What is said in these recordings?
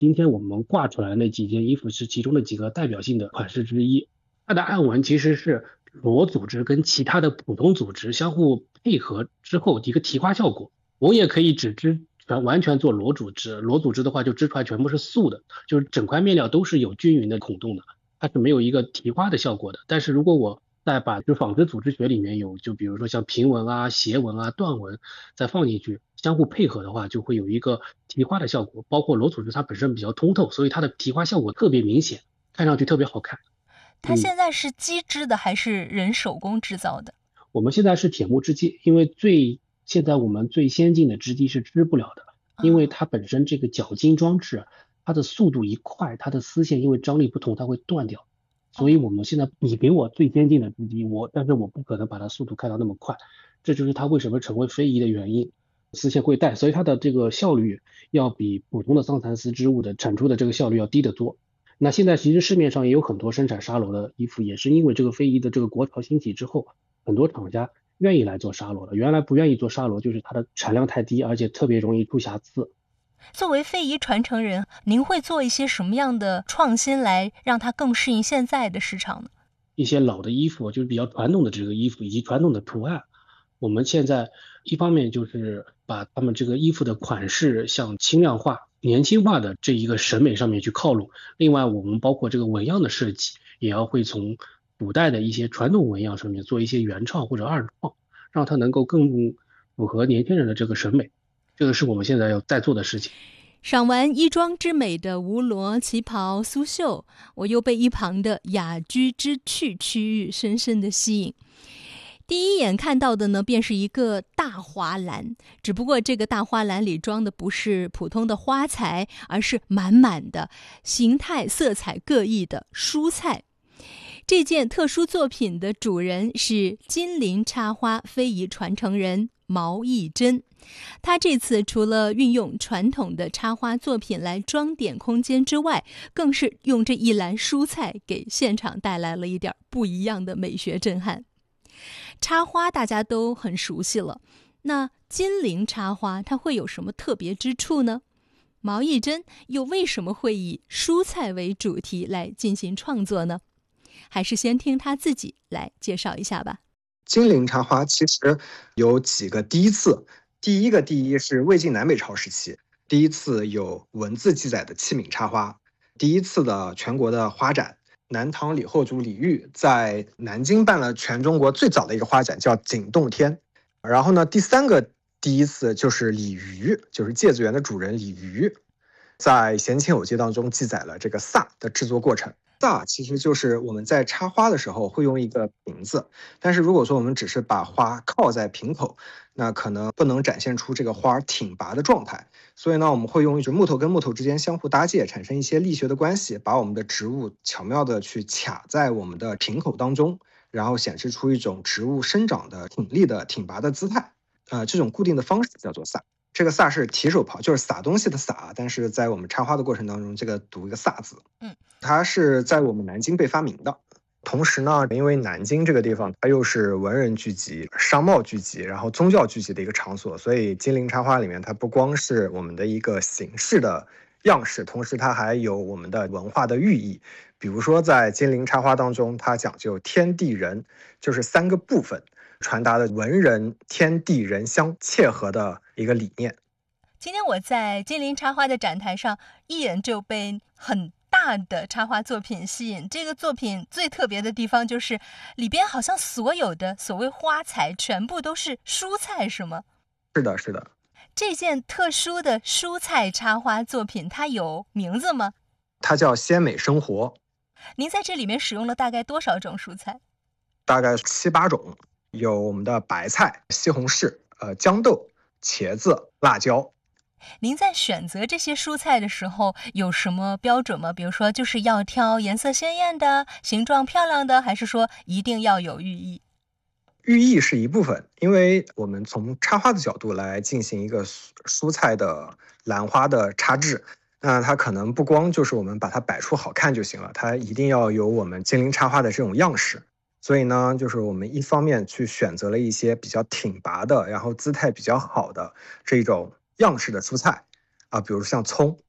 今天我们挂出来的那几件衣服是其中的几个代表性的款式之一。它的暗纹其实是裸组织跟其他的普通组织相互配合之后的一个提花效果。我也可以只织完全做裸组织，裸组织的话就织出来全部是素的，就是整块面料都是有均匀的孔洞的，它是没有一个提花的效果的。但是如果我再把就纺织组织学里面有，就比如说像平纹啊、斜纹啊、段纹再放进去，相互配合的话，就会有一个提花的效果。包括裸组织它本身比较通透，所以它的提花效果特别明显，看上去特别好看。 它现在是机织的还是人手工制造的？ 我们现在是铁木织机，因为现在我们最先进的织机是织不了的，因为啊， 它本身这个绞金装置，它的速度一快，它的丝线因为张力不同，它会断掉。所以哦， 我们现在你给我最先进的织机，但是我不可能把它速度开到那么快，这就是它为什么成为非遗的原因。丝线会带，所以它的这个效率要比普通的桑蚕丝织物的产出的这个效率要低得多。那现在其实市面上也有很多生产纱罗的衣服，也是因为这个非遗的这个国潮兴起之后，很多厂家愿意来做纱罗了。原来不愿意做纱罗，就是它的产量太低，而且特别容易出瑕疵。 作为非遗传承人，您会做一些什么样的创新来让它更适应现在的市场呢？ 一些老的衣服，就是比较传统的这个衣服以及传统的图案，我们现在一方面就是把他们这个衣服的款式向轻量化、年轻化的这一个审美上面去靠拢。另外，我们包括这个纹样的设计，也要会从古代的一些传统纹样上面做一些原创或者二创，让它能够更符合年轻人的这个审美。这个是我们现在要在做的事情。 赏完衣装之美的吴罗旗袍苏绣，我又被一旁的雅居之趣区域深深的吸引。第一眼看到的呢，便是一个大花篮，只不过这个大花篮里装的不是普通的花材，而是满满的形态色彩各异的蔬菜。这件特殊作品的主人是金陵插花非遗传承人毛义珍。他这次除了运用传统的插花作品来装点空间之外，更是用这一篮蔬菜给现场带来了一点不一样的美学震撼。插花大家都很熟悉了，那金陵插花它会有什么特别之处呢？毛义珍又为什么会以蔬菜为主题来进行创作呢？还是先听他自己来介绍一下吧。 金陵插花其实有几个第一次，第一个第一是魏晋南北朝时期，第一次有文字记载的器皿插花，第一次的全国的花展，南唐李后主李煜在南京办了全中国最早的一个花展，叫景洞天。然后呢，第三个第一次就是李渔，就是芥子园的主人李渔，在《闲情偶记》当中记载了这个萨的制作过程。萨其实就是我们在插花的时候会用一个瓶子，但是如果说我们只是把花靠在瓶口，那可能不能展现出这个花挺拔的状态。所以呢，我们会用一种木头跟木头之间相互搭界，产生一些力学的关系，把我们的植物巧妙的去卡在我们的瓶口当中，然后显示出一种植物生长的挺立的挺拔的姿态。这种固定的方式叫做萨。这个萨是提手旁，就是撒东西的撒，但是在我们插花的过程当中，这个读一个萨字。它是在我们南京被发明的。同时呢，因为南京这个地方它又是文人聚集、商贸聚集，然后宗教聚集的一个场所，所以金陵插花里面它不光是我们的一个形式的样式，同时它还有我们的文化的寓意。比如说在金陵插花当中，它讲究天地人，就是三个部分，传达的文人天地人相切合的一个理念。 今天我在金陵插花的展台上，一眼就被很大的插花作品吸引。这个作品最特别的地方就是里边好像所有的所谓花材全部都是蔬菜，是吗？ 是的，是的。 这件特殊的蔬菜插花作品它有名字吗？ 它叫鲜美生活。 您在这里面使用了大概多少种蔬菜？ 大概7、8种，有我们的白菜、西红柿、豇豆、茄子、辣椒。 您在选择这些蔬菜的时候有什么标准吗？比如说就是要挑颜色鲜艳的、形状漂亮的，还是说一定要有寓意？ 寓意是一部分，因为我们从插花的角度来进行一个蔬菜的兰花的插制，那它可能不光就是我们把它摆出好看就行了，它一定要有我们金陵插花的这种样式。所以呢，就是我们一方面去选择了一些比较挺拔的，然后姿态比较好的这种样式的蔬菜比如像葱，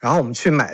然后我们去买